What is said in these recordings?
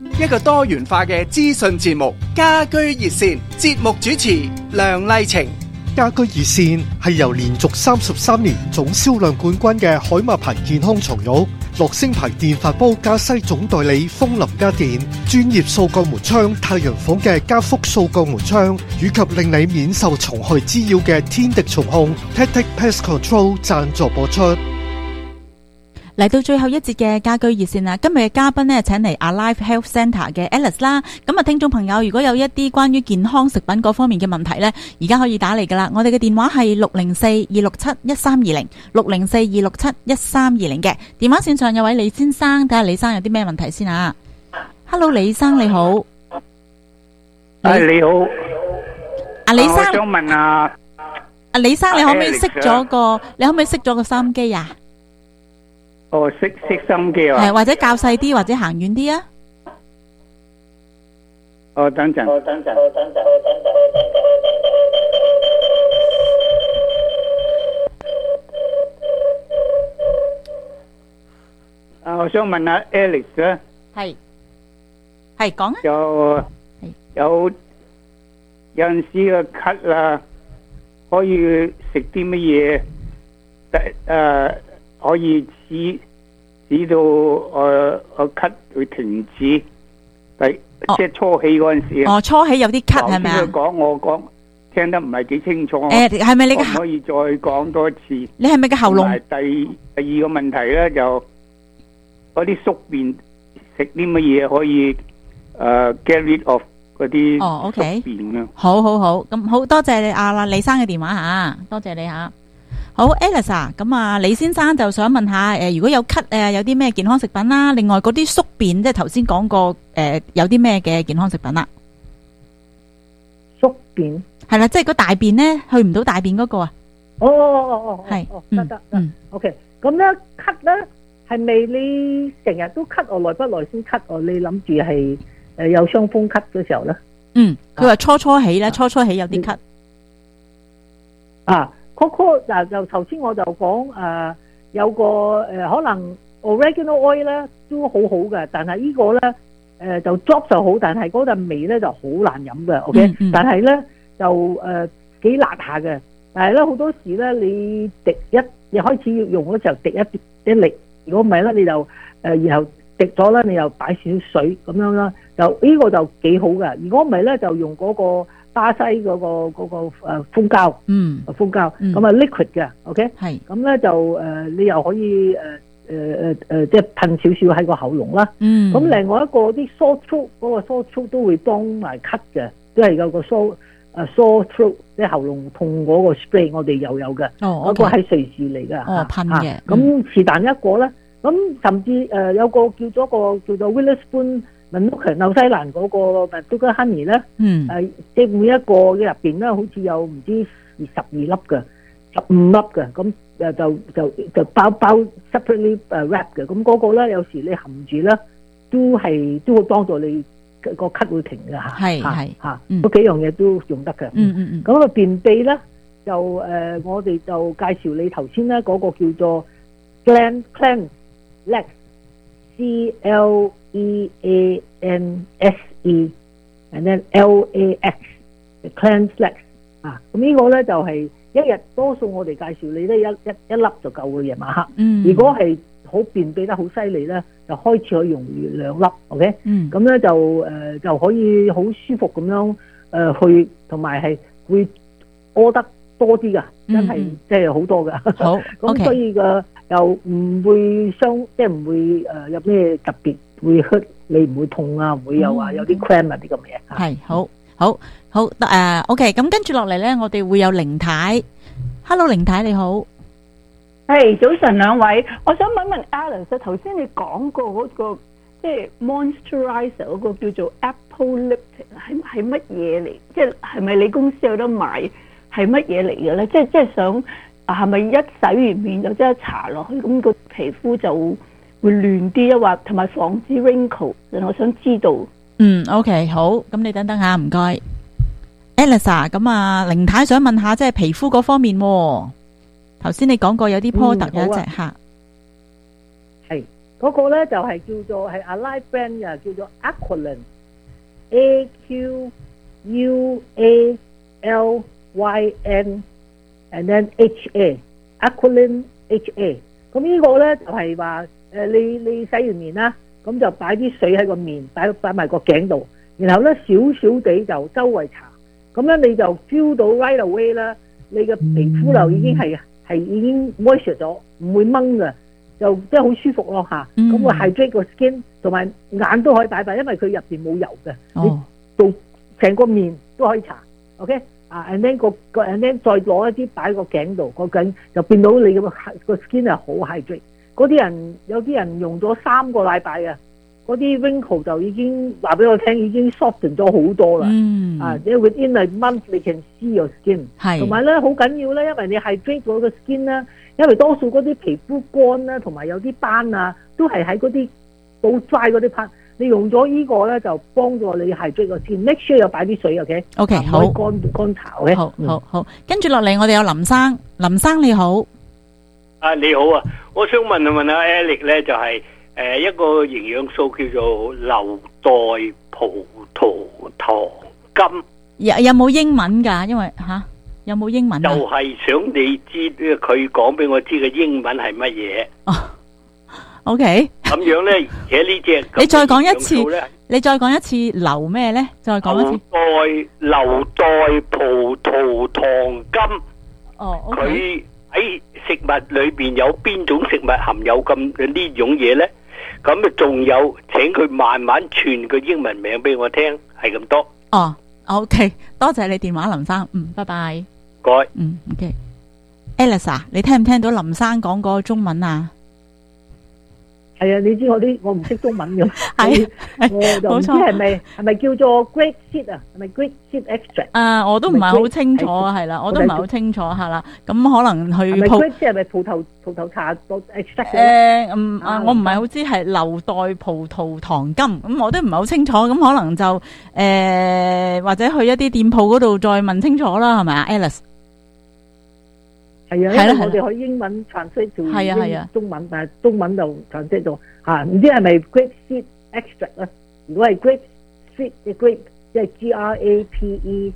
一個多元化嘅資訊節目《家居熱線》，節目主持梁麗晴。 家居熱線係由連續33年總銷量冠軍嘅海馬牌健康床褥、樂聲牌電飯煲加西總代理風林家電、專業掃角門窗太陽房嘅加福掃角門窗，以及令你免受蟲害滋擾嘅天敵蟲控 Tactic Pest Control 贊助播出。 嚟到最後一節嘅家居熱線啦，今日嘅嘉賓呢，請嚟 Alive Health Centre 嘅 Alice 啦。咁啊，聽眾朋友如果有一啲關於健康食品嗰方面嘅問題呢，而家可以打嚟噶啦。我哋嘅電話係604-267-1320 604-267-1320嘅。電話線上有位李先生，睇下李生有啲咩問題先啊。Hello， 李生你好。 你好。 李生， 我想問下李生，你可唔可以熄咗個收音機啊？ 熄收音機啊！ 係或者較細啲，或者行遠啲啊！ 等陣。我想問下 Alex 咧， 係講啊！ 有陣時嘅咳啦，可以食啲乜嘢？可以指到我咳會停止，即係初起嗰陣時。初起有啲咳係咪啊？我講聽得唔係幾清楚。 係咪你嘅？ 可以再講多一次？ 你係咪嘅喉嚨？ 第二個問題咧，就嗰啲宿便食啲乜嘢可以get rid of 嗰啲宿便啊？ 好，咁好多謝你李生嘅電話吓，多謝你吓。好 Alice 啊，咁啊李先生就想問下如果有咳有啲咩健康食品啦？另外嗰啲宿便即係頭先講過有啲咩嘅健康食品啦？ 宿便係啦，即係個大便咧去唔到大便嗰個啊？係得OK。咁咧咳咧係咪你成日都咳耐不耐先咳？你諗住係有傷風咳嘅時候咧？ 佢話初起咧，初起有啲咳嗱，就頭先我就講有個可能 oregano oil 咧都好好嘅，但係呢個咧就 drop 就好，但係嗰陣味咧就好難飲嘅。OK，但係咧就幾辣下嘅，但係咧好多時咧你你開始要用嘅時候滴一滴，如果唔係咧你就然後滴咗咧你又擺少少水咁樣啦，就呢個就幾好嘅。如果唔係咧就用嗰個巴西嗰個蜂膠，蜂膠咁啊 liquid 嘅 ，OK， 係咁咧就你又可以即係噴少少喺個喉嚨啦。咁另外一個啲 sore throat 嗰個 sore throat 都會幫埋咳嘅，都係有個 sore throat 即係喉嚨痛嗰個 spray， 我哋又有嘅，嗰個係瑞士嚟嘅， 噴嘅。 咁是但一個咧，咁甚至有個叫做 Witherspoon Manuka 紐西蘭嗰個 Manuka Honey 咧，即係每一個嘅入邊咧，好似有唔知12粒嘅，15粒嘅，咁就包 separately wrap 嘅，咁嗰個咧有時你含住咧，都會幫助你個咳會停嘅嚇，嗰幾樣嘢都用得嘅。咁個便秘咧，就我哋就介紹你頭先咧嗰個叫做 Cleanse Lex CLEANSE，and then LAX Cleanse Lex 咁呢個咧就係一日多數我哋介紹你咧一粒就夠嘅夜晚黑。如果係好便秘得好犀利咧，就開始可以用2粒 ，OK？咁咧就可以好舒服咁樣去，同埋係會屙得多啲噶，真係即係好多噶。好，咁所以嘅。又唔會即係唔會有咩特別會 hurt 你，唔會痛啊，唔會有話有啲 cramp 啊啲咁嘅嘢。係好 OK， 咁跟住落嚟咧，我哋會有凌太。Hello， 凌太你好。 早晨兩位，我想問問 Alice， 頭先你講過嗰個即係 moisturizer 嗰個叫做 Apple Lipton 係乜嘢嚟？即係係咪你公司有得買？係乜嘢嚟嘅咧？即係想。係咪一洗完面就即刻搽落去，咁個皮膚就會亂啲啊？或同埋防止 wrinkle， 我想知道。 OK， 好，咁你等等下，唔該 ，Elsa， 咁啊，凌太想問下，即係皮膚嗰方面。頭先你講過有啲 product 有一隻吓， 係嗰個咧就係叫做係 Alive brand 嘅，叫做 Aqualyn，AQUALYN，and then HA，Aqualyn HA。咁呢個咧就係話你洗完面啦，咁就擺啲水喺個面，擺埋個頸度，然後咧少少地就周圍搽，咁樣你就 feel 到 right away 啦，你嘅皮膚就已經係已經 moisture 咗，唔會掹嘅。就即係好舒服咯嚇，咁個 hydrate 個 skin 同埋眼都可以擺，因為佢入邊冇油嘅，你做成個面都可以搽 ，OK 啊 ，and then and then 再攞一啲擺個頸度，個頸就變到你個 skin 係好 hydrate。嗰啲人有啲人用咗3個禮拜啊，嗰啲 wrinkle 就已經話俾我聽，已經 soften 咗好多啦。啊，即係 within a month you can see your skin。係，同埋咧好緊要咧，因為你 hydrate 咗個 skin 咧。因為多數嗰啲皮膚乾啦，同埋有啲斑啊，都係喺嗰啲好 dry 嗰啲 part。你用咗呢個咧，就幫助你係追個先。Make sure 有擺啲水 ，OK？OK， 好。乾炒嘅。 好。跟住落嚟，我哋有林生，林生你好。 你好啊，我想問下 Alex 咧，就係一個營養素叫做硫代葡萄糖苅。 有冇英文㗎？因為有冇英文啊？ 就係想你知佢講俾我知嘅英文係乜嘢。 哦，OK。咁樣咧，而且呢隻你再講一次，硫咩咧？再講一次。 硫代葡萄糖苅。 哦， 佢喺食物裏邊有邊種食物含有咁呢種嘢咧？咁啊，仲有，請佢慢慢傳個英文名俾我聽，係咁多。 哦。OK， 多謝你電話，林生。拜拜。 該。 OK。Alice 你聽唔聽到林生講嗰個中文啊？ 係啊，你知我唔識中文嘅，係我就唔知係咪叫做 grape seed 啊？係咪 grape seed extract？ 我都唔係好清楚，係啦，我都唔係好清楚係啦。咁可能去 grape seed 係咪葡萄茶 extract？ 我唔係好知係硫代葡萄糖苅，咁我都唔係好清楚。咁可能就或者去一啲店鋪嗰度再問清楚啦，係咪啊 ，Alice？係啊，因為我哋可以英文 translate 做中文，但係中文就 translate 到唔知係咪 grape seed extract 啊？如果係 grape seed 嘅 grape， 即係 GRAPE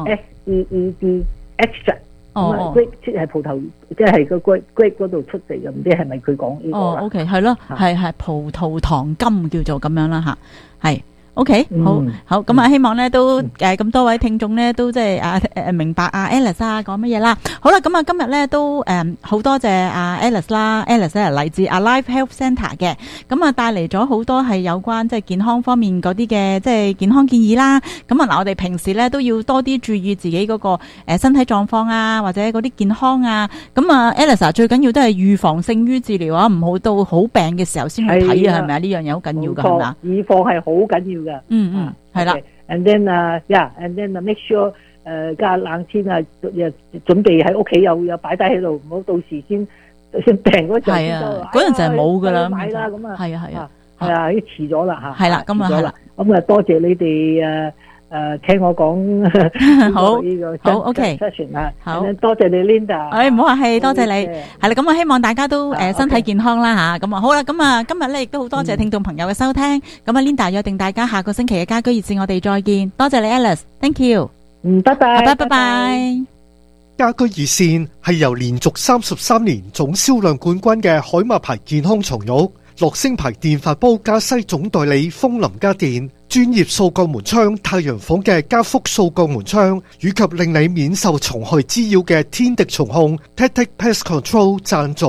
SEED extract， grape seed 係葡萄，即係個 grape 嗰度出嚟嘅，唔知係咪佢講呢個啦？OK， 係咯，係葡萄糖苅叫做咁樣啦嚇，係。OK， 好，咁啊，希望咧都咁多位聽眾咧都即係明白Alice 講乜嘢啦。好啦，咁啊今日咧都好多謝Alice 啦 ，Alice 係嚟自 Alive Health Centre 嘅，咁啊帶嚟咗好多係有關即係健康方面嗰啲嘅即係健康建議啦。咁啊嗱，我哋平時咧都要多啲注意自己嗰個身體狀況啊，或者嗰啲健康啊。咁啊 Alice 最緊要都係預防勝於治療啊，唔好到好病嘅時候先去睇啊，係咪啊？呢樣嘢好緊要㗎，係咪啊？ 預防係好緊要。 係啦。 And then make sure 加冷天啊，準備喺屋企有擺低喺度，唔好到時先病嗰陣。係啊，嗰陣就係冇噶啦。 買啦咁啊。 係啊，已經遲咗啦嚇。 係啦，咁啊係啦。 咁啊，多謝你哋聽我講好 ，OK， 好， 多謝你 Linda。 唔好客氣，多謝你。係啦，咁啊，希望大家都身體健康啦吓。咁啊，好啦，咁啊，今日咧亦都好多謝聽眾朋友嘅收聽。咁啊 Linda 約定大家下個星期嘅家居熱線，我哋再見。多謝你 Alice，Thank you。 拜拜。 拜拜。 家居熱線係由連續33年總銷量冠軍嘅海馬牌健康床褥、樂聲牌電飯煲加西總代理風林家電、專業掃角門窗太陽房嘅加福掃角門窗，以及令你免受蟲害滋擾嘅天敵蟲控 Tactic Pest Control 贊助。